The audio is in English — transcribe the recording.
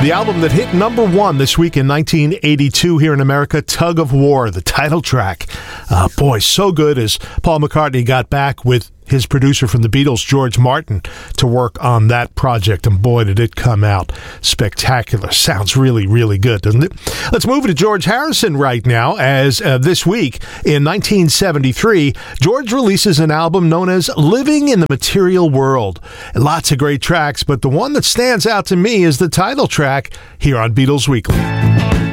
The album that hit number one this week in 1982 here in America, Tug of War, the title track. Boy, so good as Paul McCartney got back with his producer from the Beatles, George Martin, to work on that project. And boy, did it come out spectacular. Sounds really, really good, doesn't it? Let's move to George Harrison right now, as this week in 1973, George releases an album known as Living in the Material World. Lots of great tracks, but the one that stands out to me is the title track here on Beatles Weekly.